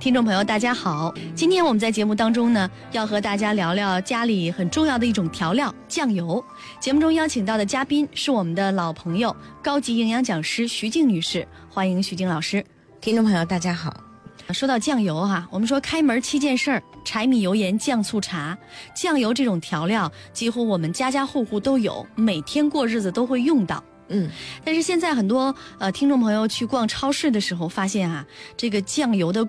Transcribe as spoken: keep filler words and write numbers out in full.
听众朋友大家好，今天我们在节目当中呢，要和大家聊聊家里很重要的一种调料酱油。节目中邀请到的嘉宾是我们的老朋友高级营养讲师徐静女士，欢迎徐静老师。 听众朋友大家好。 说到酱油哈、啊，我们说开门七件事儿，柴米油盐酱醋茶，酱油这种调料几乎我们家家户户都有，每天过日子都会用到。 嗯， 但是现在很多呃听众朋友去逛超市的时候发现啊，这个酱油的